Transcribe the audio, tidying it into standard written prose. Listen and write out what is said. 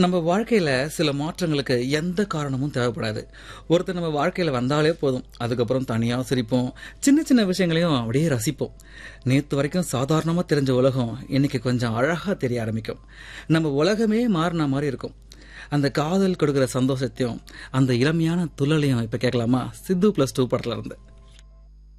நம்ம வாழ்க்கையில சில மாற்றங்களுக்கு எந்த காரணமும் தேவைப்படாது. ஒருத்தர் நம்ம வாழ்க்கையில வந்தாலே போதும். அதுக்கப்புறம் தனியா சிரிப்போம். சின்ன சின்ன விஷயங்களையும் அப்படியே ரசிப்போம். நேத்து வரைக்கும் சாதாரணமா தெரிஞ்ச உலகம் இன்னைக்கு கொஞ்சம் அழகா தெரிய ஆரம்பிக்கும். நம்ம உலகமே மாறின மாதிரி இருக்கும். அந்த காதல் கொடுக்கிற சந்தோஷத்தையும் அந்த இளமையான துள்ளலையும் இப்ப கேட்கலாமா? சித்து +2 படத்துல இருந்து.